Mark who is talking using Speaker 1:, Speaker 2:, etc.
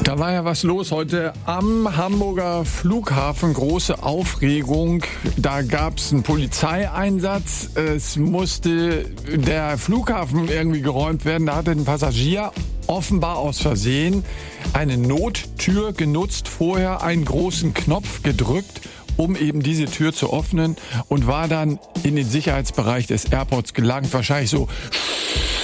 Speaker 1: Da war ja was los heute am Hamburger Flughafen, große Aufregung. Da gab es einen Polizeieinsatz. Es musste der Flughafen irgendwie geräumt werden. Da hatte ein Passagier offenbar aus Versehen eine Nottür genutzt, vorher einen großen Knopf gedrückt, um eben diese Tür zu öffnen, und war dann in den Sicherheitsbereich des Airports gelangt. Wahrscheinlich so